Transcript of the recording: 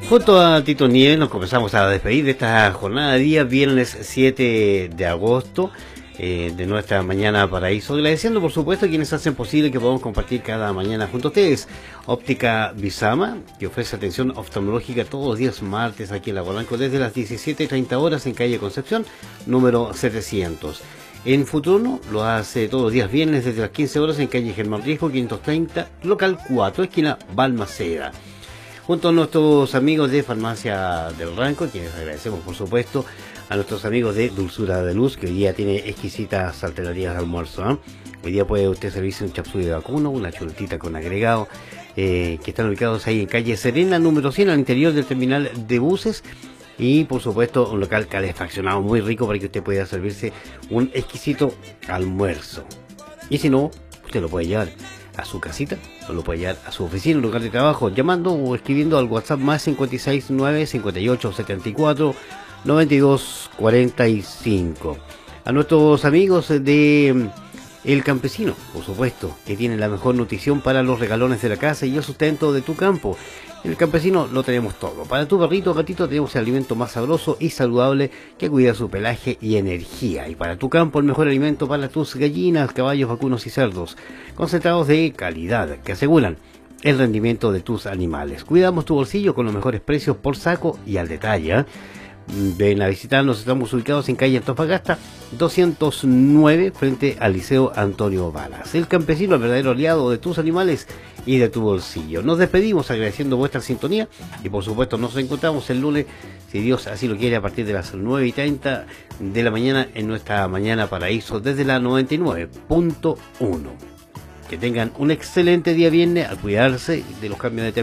Junto a Tito Nieves nos comenzamos a despedir de esta jornada de día, viernes 7 de agosto, de nuestra Mañana Paraíso, agradeciendo por supuesto a quienes hacen posible que podamos compartir cada mañana junto a ustedes. Óptica Visama, que ofrece atención oftalmológica todos los días martes aquí en La Polanco desde las 17:30 horas en calle Concepción, número 700. En Futrono lo hace todos los días viernes desde las 15 horas en calle Germán Riesgo 530, local 4, esquina Balmaceda. Junto a nuestros amigos de Farmacia del Ranco, quienes agradecemos por supuesto, a nuestros amigos de Dulzura de Luz, que hoy día tiene exquisitas alternativas de almuerzo, ¿eh? Hoy día puede usted servirse un chapsui de vacuno, una chuletita con agregado, que están ubicados ahí en calle Serena, número 100, al interior del terminal de buses. Y por supuesto un local calefaccionado muy rico para que usted pueda servirse un exquisito almuerzo. Y si no, usted lo puede llevar a su casita, o lo puede llevar a su oficina, un lugar de trabajo, llamando o escribiendo al WhatsApp más 569 58 74 92 45. A nuestros amigos de El Campesino, por supuesto, que tienen la mejor nutrición para los regalones de la casa y el sustento de tu campo. En El Campesino lo tenemos todo. Para tu perrito o gatito tenemos el alimento más sabroso y saludable que cuida su pelaje y energía. Y para tu campo el mejor alimento para tus gallinas, caballos, vacunos y cerdos. Concentrados de calidad que aseguran el rendimiento de tus animales. Cuidamos tu bolsillo con los mejores precios por saco y al detalle, ¿eh? Ven a visitarnos, estamos ubicados en calle Antofagasta 209 frente al Liceo Antonio Balas. El Campesino, el verdadero aliado de tus animales y de tu bolsillo. Nos despedimos agradeciendo vuestra sintonía y por supuesto nos encontramos el lunes, si Dios así lo quiere, a partir de las 9:30 de la mañana en nuestra Mañana Paraíso desde la 99.1. Que tengan un excelente día viernes, al cuidarse de los cambios de temperatura.